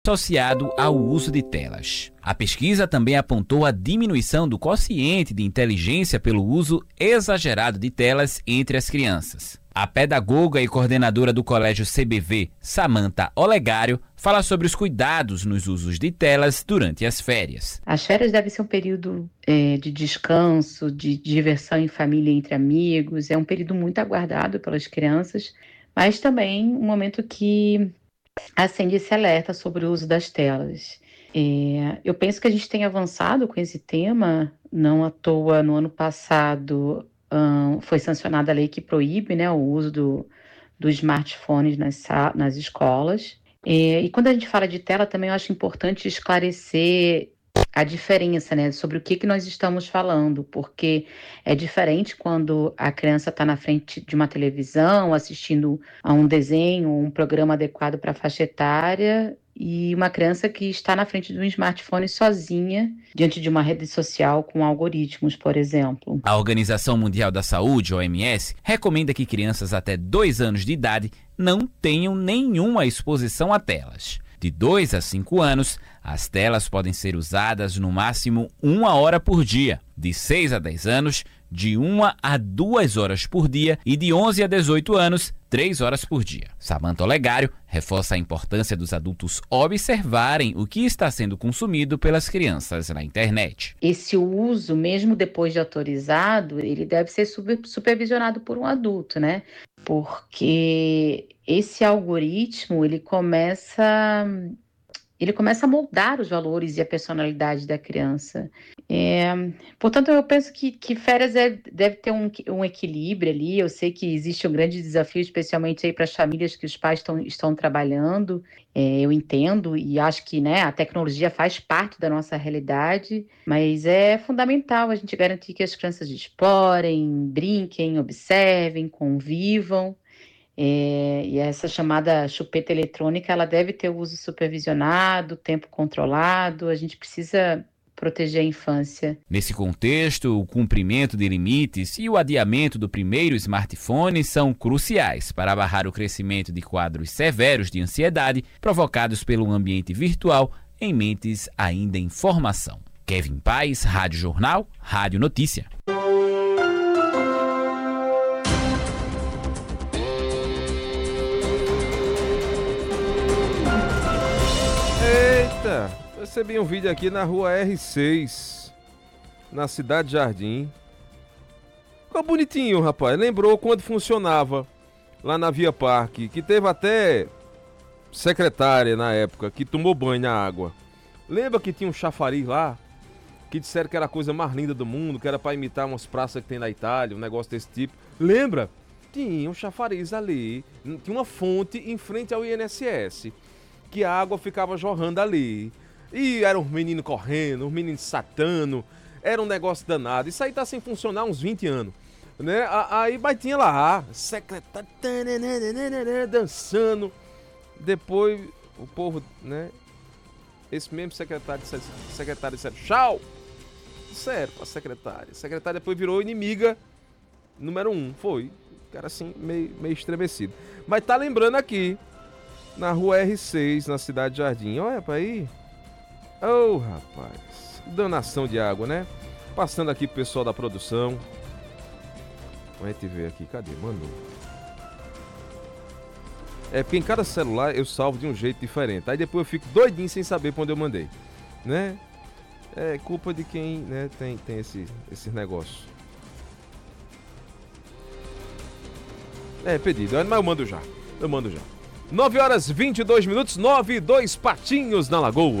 associado ao uso de telas. A pesquisa também apontou a diminuição do quociente de inteligência pelo uso exagerado de telas entre as crianças. A pedagoga e coordenadora do Colégio CBV, Samantha Olegário, fala sobre os cuidados nos usos de telas durante as férias. As férias devem ser um período de descanso, de diversão em família, entre amigos. É um período muito aguardado pelas crianças, mas também um momento que acende esse alerta sobre o uso das telas. Eu penso que a gente tem avançado com esse tema, não à toa no ano passado foi sancionada a lei que proíbe, né, o uso do smartphone nas escolas. E quando a gente fala de tela, também eu acho importante esclarecer a diferença, né, sobre o que nós estamos falando, porque é diferente quando a criança está na frente de uma televisão, assistindo a um desenho, um programa adequado para a faixa etária, e uma criança que está na frente de um smartphone sozinha, diante de uma rede social com algoritmos, por exemplo. A Organização Mundial da Saúde, OMS, recomenda que crianças até 2 anos de idade não tenham nenhuma exposição a telas. De 2 a 5 anos, as telas podem ser usadas no máximo 1 hora por dia. De 6 a 10 anos, de 1 a 2 horas por dia. E de 11 a 18 anos, 3 horas por dia. Samantha Olegário reforça a importância dos adultos observarem o que está sendo consumido pelas crianças na internet. Esse uso, mesmo depois de autorizado, ele deve ser supervisionado por um adulto, né? Porque esse algoritmo, ele começa a moldar os valores e a personalidade da criança. Portanto, eu penso que férias deve ter um equilíbrio ali. Eu sei que existe um grande desafio, especialmente aí para as famílias que os pais estão trabalhando. Eu entendo e acho que, né, a tecnologia faz parte da nossa realidade, mas é fundamental a gente garantir que as crianças explorem, brinquem, observem, convivam. E essa chamada chupeta eletrônica, ela deve ter o uso supervisionado, tempo controlado. A gente precisa proteger a infância. Nesse contexto, o cumprimento de limites e o adiamento do primeiro smartphone são cruciais para barrar o crescimento de quadros severos de ansiedade provocados pelo ambiente virtual em mentes ainda em formação. Kevin Paes, Rádio Jornal, Rádio Notícia. Eita, recebi um vídeo aqui na rua R6, na Cidade Jardim. Ficou bonitinho, rapaz. Lembrou quando funcionava lá na Via Parque, que teve até secretária na época, que tomou banho na água. Lembra que tinha um chafariz lá, que disseram que era a coisa mais linda do mundo, que era pra imitar umas praças que tem na Itália, um negócio desse tipo. Lembra? Tinha um chafariz ali, tinha uma fonte em frente ao INSS, que a água ficava jorrando ali. E eram os meninos correndo, os meninos satando, era um negócio danado. Isso aí tá sem funcionar há uns 20 anos, né? Aí tinha lá, secretário dançando. Depois o povo, né? Esse mesmo secretário disse, tchau! Sério, pra secretária. A secretária depois virou inimiga número 1, foi. Cara assim, meio estremecido. Mas tá lembrando aqui, na rua R6, na Cidade Jardim. Olha pra aí. Oh, rapaz. Danação de água, né? Passando aqui pro pessoal da produção. A gente vê aqui. Cadê? Mandou. Porque em cada celular eu salvo de um jeito diferente. Aí depois eu fico doidinho sem saber pra onde eu mandei. Né? É culpa de quem, né, tem esse negócio. Pedido. Mas eu mando já. 9 horas 22 minutos, 9 e 2 patinhos na Lagoa.